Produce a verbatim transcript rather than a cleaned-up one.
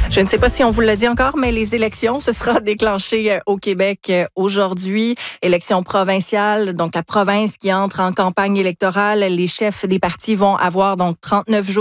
Je ne sais pas si on vous l'a dit encore, mais les élections, ce sera déclenché au Québec aujourd'hui. Élections provinciales, donc la province qui entre en campagne électorale. Les chefs des partis vont avoir donc trente-neuf jours